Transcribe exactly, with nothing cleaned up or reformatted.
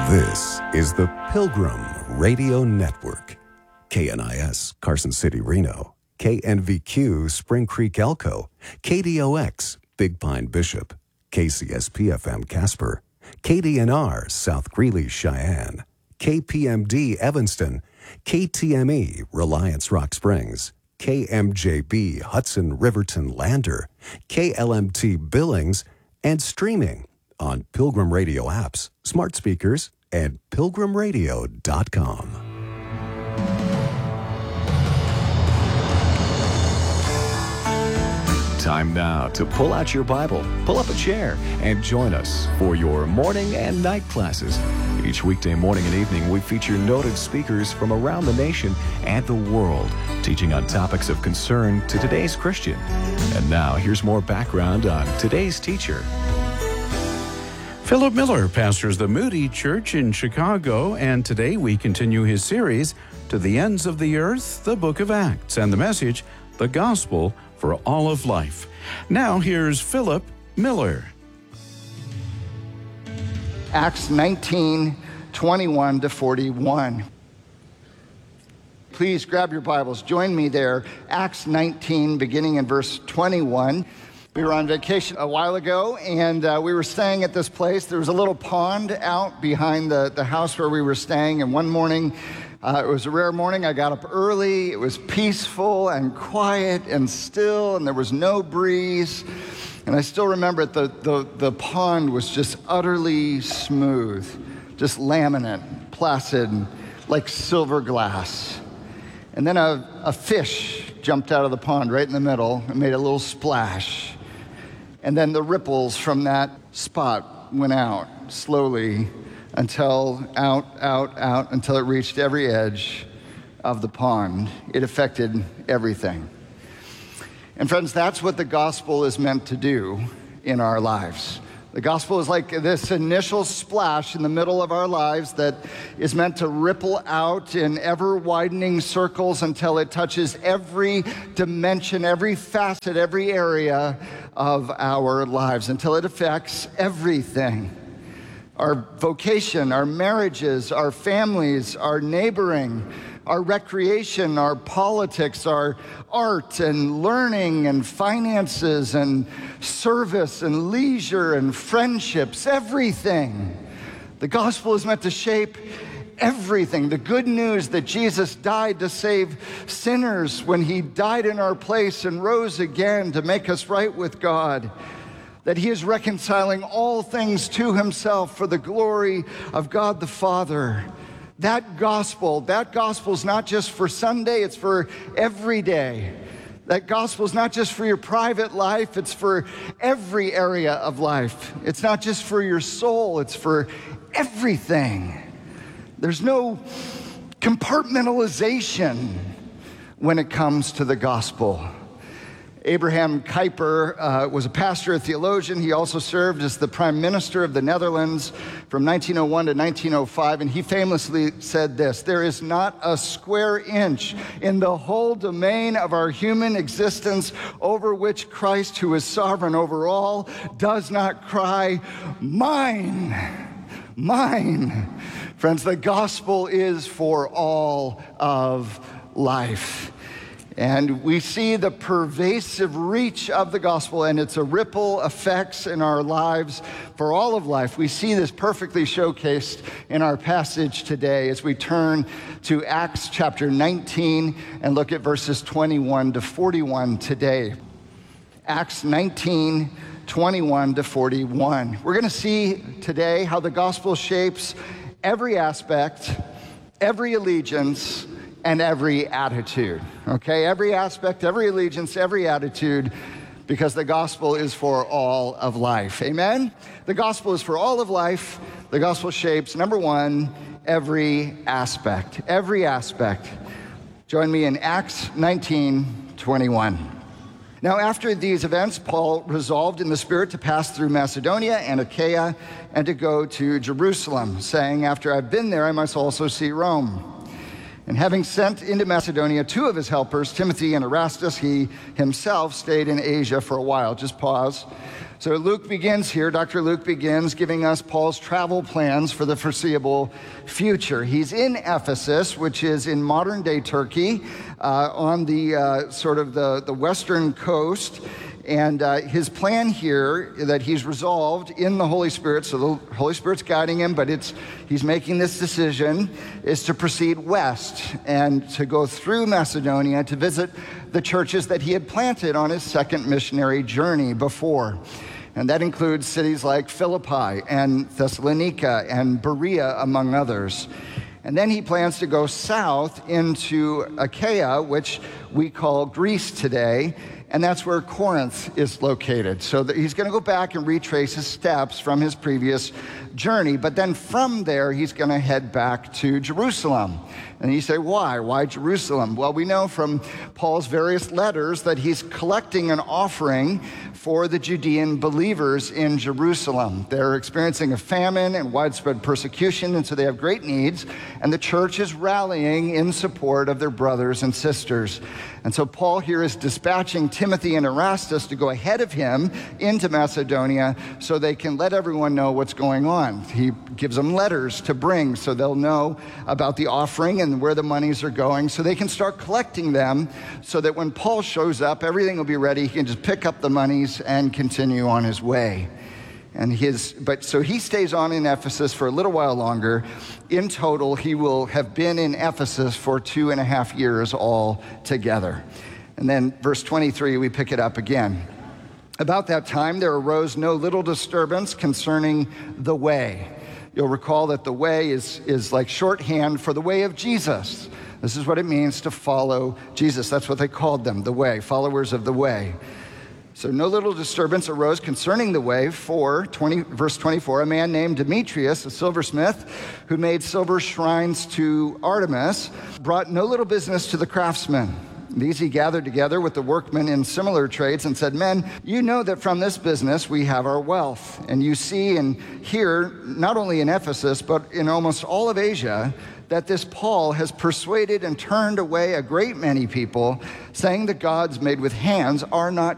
This is the Pilgrim Radio Network. K N I S, Carson City, Reno. K N V Q, Spring Creek, Elko. K D O X, Big Pine, Bishop. K C S P F M, Casper. K D N R, South Greeley, Cheyenne. K P M D, Evanston. K T M E, Reliance, Rock Springs. K M J B, Hudson, Riverton, Lander. K L M T, Billings. And streaming on Pilgrim Radio apps, smart speakers, and pilgrim radio dot com. Time now to pull out your Bible, pull up a chair, and join us for your morning and night classes. Each weekday morning and evening, we feature noted speakers from around the nation and the world, teaching on topics of concern to today's Christian. And now, here's more background on today's teacher. Philip Miller pastors the Moody Church in Chicago, and today we continue his series, To the Ends of the Earth, the Book of Acts, and the message, The Gospel for All of Life. Now here's Philip Miller. Acts nineteen, twenty-one to forty-one. Please grab your Bibles. Join me there. Acts nineteen, beginning in verse twenty-one. We were on vacation a while ago, and uh, we were staying at this place. There was a little pond out behind the, the house where we were staying, and one morning, uh, it was a rare morning. I got up early. It was peaceful and quiet and still, and there was no breeze. And I still remember it, the, the, the pond was just utterly smooth, just laminate, placid, like silver glass. And then a, a fish jumped out of the pond right in the middle and made a little splash. And then the ripples from that spot went out slowly until out, out, out, until it reached every edge of the pond. It affected everything. And friends, that's what the gospel is meant to do in our lives. The gospel is like this initial splash in the middle of our lives that is meant to ripple out in ever-widening circles until it touches every dimension, every facet, every area of our lives, until it affects everything. Our vocation, our marriages, our families, our neighboring, our recreation, our politics, our art and learning and finances and service and leisure and friendships, everything. The gospel is meant to shape everything. The good news that Jesus died to save sinners when he died in our place and rose again to make us right with God. That he is reconciling all things to himself for the glory of God the Father. That gospel, that gospel is not just for Sunday, it's for every day. That gospel is not just for your private life, it's for every area of life. It's not just for your soul, it's for everything. There's no compartmentalization when it comes to the gospel. Abraham Kuyper uh, was a pastor, a theologian. He also served as the prime minister of the Netherlands from nineteen oh one to nineteen oh five, and he famously said this: "There is not a square inch in the whole domain of our human existence over which Christ, who is sovereign over all, does not cry, 'Mine, mine.'" Friends, the gospel is for all of life. And we see the pervasive reach of the gospel and its ripple effects in our lives for all of life. We see this perfectly showcased in our passage today as we turn to Acts chapter nineteen and look at verses twenty-one to forty-one today. Acts nineteen, twenty-one to forty-one. We're going to see today how the gospel shapes every aspect, every allegiance, and every attitude, okay? Every aspect, every allegiance, every attitude, because the gospel is for all of life, amen? The gospel is for all of life. The gospel shapes, number one, every aspect, every aspect. Join me in Acts nineteen, twenty-one. Now, after these events, Paul resolved in the Spirit to pass through Macedonia and Achaia and to go to Jerusalem, saying, "After I've been there, I must also see Rome." And having sent into Macedonia two of his helpers, Timothy and Erastus, he himself stayed in Asia for a while. Just pause. So Luke begins here, Doctor Luke begins giving us Paul's travel plans for the foreseeable future. He's in Ephesus, which is in modern-day Turkey, uh, on the uh, sort of the, the western coast. And uh, his plan here that he's resolved in the Holy Spirit, so the Holy Spirit's guiding him, but it's he's making this decision, is to proceed west and to go through Macedonia to visit the churches that he had planted on his second missionary journey before. And that includes cities like Philippi and Thessalonica and Berea, among others. And then he plans to go south into Achaia, which we call Greece today, and that's where Corinth is located. So that he's going to go back and retrace his steps from his previous journey, but then from there, he's going to head back to Jerusalem. And you say, why? Why Jerusalem? Well, we know from Paul's various letters that he's collecting an offering for the Judean believers in Jerusalem. They're experiencing a famine and widespread persecution, and so they have great needs, and the church is rallying in support of their brothers and sisters. And so Paul here is dispatching Timothy and Erastus to go ahead of him into Macedonia so they can let everyone know what's going on. He gives them letters to bring so they'll know about the offering and where the monies are going, so they can start collecting them so that when Paul shows up, everything will be ready. He can just pick up the monies and continue on his way. And his, but so he stays on in Ephesus for a little while longer. In total, he will have been in Ephesus for two and a half years all together. And then verse twenty-three, we pick it up again. About that time, there arose no little disturbance concerning the way. You'll recall that the way is, is like shorthand for the way of Jesus. This is what it means to follow Jesus. That's what they called them, the way, followers of the way. So no little disturbance arose concerning the way, for twenty, verse twenty-four, a man named Demetrius, a silversmith, who made silver shrines to Artemis, brought no little business to the craftsmen. These he gathered together with the workmen in similar trades and said, men, you know that from this business we have our wealth. And you see and hear, not only in Ephesus, but in almost all of Asia, that this Paul has persuaded and turned away a great many people, saying the gods made with hands are not